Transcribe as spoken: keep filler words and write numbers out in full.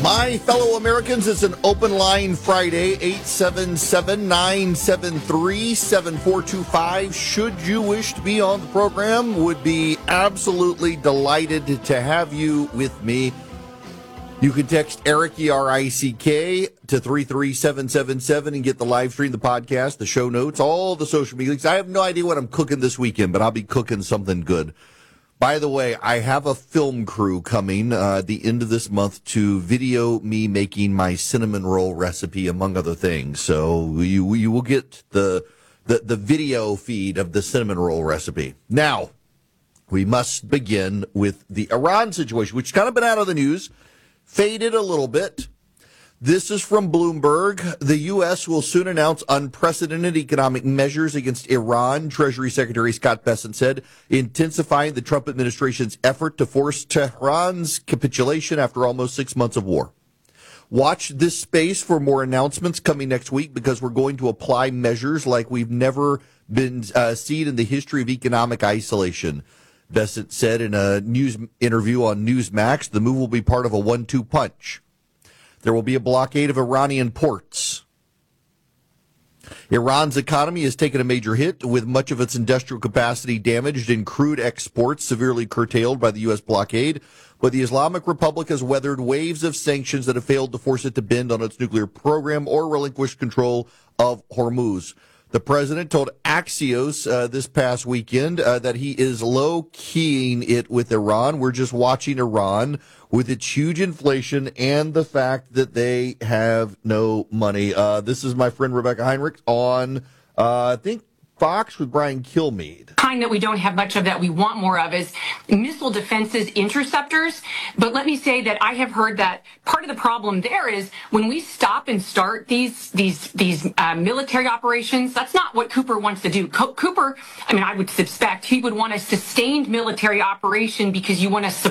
My fellow Americans, it's an open line Friday, eight seven seven, nine seven three, seven four two five. Should you wish to be on the program, would be absolutely delighted to have you with me. You can text Eric, E R I C K, to three three seven seven seven and get the live stream, the podcast, the show notes, all the social media links. I have no idea what I'm cooking this weekend, but I'll be cooking something good. By the way, I have a film crew coming uh, at the end of this month to video me making my cinnamon roll recipe, among other things. So you you will get the, the, the video feed of the cinnamon roll recipe. Now, we must begin with the Iran situation, which has kind of been out of the news, faded a little bit. This is from Bloomberg. The U S will soon announce unprecedented economic measures against Iran, Treasury Secretary Scott Bessent said, intensifying the Trump administration's effort to force Tehran's capitulation after almost six months of war. Watch this space for more announcements coming next week, because we're going to apply measures like we've never been uh, seen in the history of economic isolation. Bessent said in a news interview on Newsmax, the move will be part of a one two punch. There will be a blockade of Iranian ports. Iran's economy has taken a major hit, with much of its industrial capacity damaged and crude exports severely curtailed by the U S blockade. But the Islamic Republic has weathered waves of sanctions that have failed to force it to bend on its nuclear program or relinquish control of Hormuz. The president told Axios uh, this past weekend uh, that he is low-keying it with Iran. We're just watching Iran with its huge inflation and the fact that they have no money. Uh, this is my friend Rebecca Heinrich on, uh, I think, Fox with Brian Kilmeade. Kind that we don't have much of that we want more of is missile defenses, interceptors. But let me say that I have heard that part of the problem there is when we stop and start these these these uh, military operations, that's not what Cooper wants to do. Co- Cooper, I mean, I would suspect he would want a sustained military operation because you want to